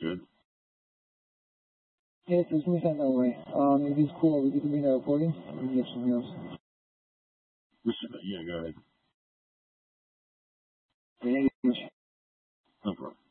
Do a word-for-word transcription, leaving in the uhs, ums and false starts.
Good. Yes, it's me sent that way. Um, if it's cool, we can begin the recording. We can get some meals. Yeah, go ahead. Thank you. No problem.